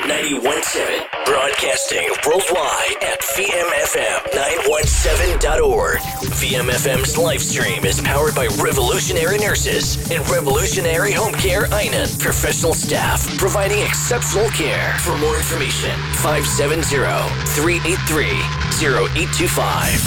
91.7, broadcasting worldwide at VMFM917.org. VMFM's live stream is powered by Revolutionary Nurses and Revolutionary Home Care Einan. Professional staff providing exceptional care. For more information, 570-383-0825.